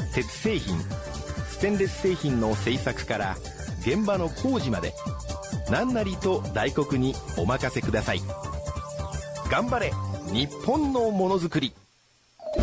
鉄製品、ステンレス製品の製作から現場の工事まで、何なりと大黒にお任せください。頑張れ日本のものづくり。